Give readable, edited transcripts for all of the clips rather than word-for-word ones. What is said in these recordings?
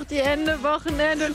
die Ende, Wochenende.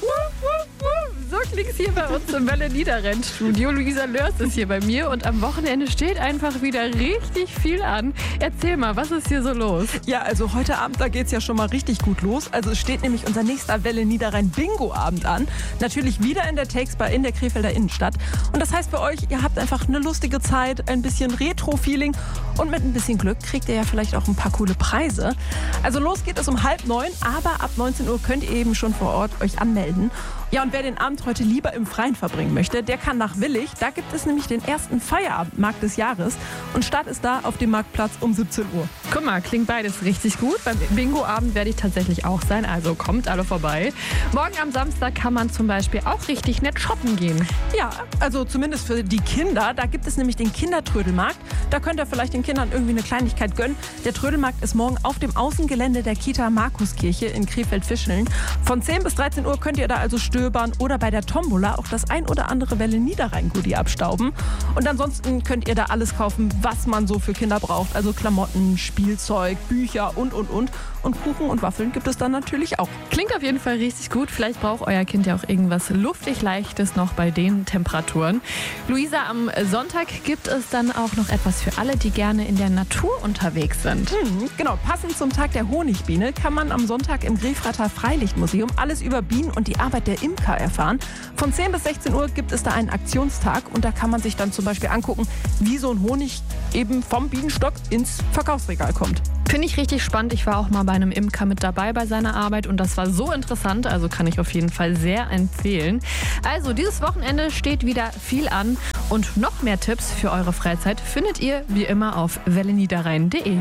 So klingt's hier bei uns im Welle Niederrhein-Studio. Luisa Lörs ist hier bei mir und am Wochenende steht einfach wieder richtig viel an. Erzähl mal, was ist hier so los? Ja, also heute Abend, da geht's ja schon mal richtig gut los. Also es steht nämlich unser nächster Welle Niederrhein Bingo-Abend an. Natürlich wieder in der Takes-Bar in der Krefelder Innenstadt. Und das heißt für euch, ihr habt einfach eine lustige Zeit, ein bisschen Retro-Feeling und mit ein bisschen Glück kriegt ihr ja vielleicht auch ein paar coole Preise. Also los geht es um 8:30, aber ab 19 Uhr könnt ihr eben schon vor Ort euch anmelden. Ja, und wer den Abend heute lieber im Freien verbringen möchte, der kann nach Willig. Da gibt es nämlich den ersten Feierabendmarkt des Jahres. Und Start ist da auf dem Marktplatz um 17 Uhr. Guck mal, klingt beides richtig gut. Beim Bingo-Abend werde ich tatsächlich auch sein, also kommt alle vorbei. Morgen am Samstag kann man zum Beispiel auch richtig nett shoppen gehen. Ja, also zumindest für die Kinder. Da gibt es nämlich den Kindertrödelmarkt. Da könnt ihr vielleicht den Kindern irgendwie eine Kleinigkeit gönnen. Der Trödelmarkt ist morgen auf dem Außengelände der Kita Markuskirche in Krefeld-Fischeln. Von 10 bis 13 Uhr könnt ihr da also stöbern oder bei der Tombola auch das ein oder andere Welle Niederrhein-Goodie abstauben. Und ansonsten könnt ihr da alles kaufen, was man so für Kinder braucht. Also Klamotten, Spielzeug, Bücher und. Und Kuchen und Waffeln gibt es dann natürlich auch. Klingt auf jeden Fall richtig gut. Vielleicht braucht euer Kind ja auch irgendwas luftig Leichtes noch bei den Temperaturen. Luisa, am Sonntag gibt es dann auch noch etwas für alle, die gerne in der Natur unterwegs sind. Genau, passend zum Tag der Honigbiene kann man am Sonntag im Grefrater Freilichtmuseum alles über Bienen und die Arbeit der Imker erfahren. Von 10 bis 16 Uhr gibt es da einen Aktionstag und da kann man sich dann zum Beispiel angucken, wie so ein Honig eben vom Bienenstock ins Verkaufsregal kommt. Finde ich richtig spannend. Ich war auch mal bei einem Imker mit dabei bei seiner Arbeit und das war so interessant. Also kann ich auf jeden Fall sehr empfehlen. Also dieses Wochenende steht wieder viel an und noch mehr Tipps für eure Freizeit findet ihr wie immer auf welleniederrhein.de.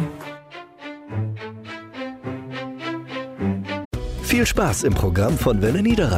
Viel Spaß im Programm von Welle Niederrhein.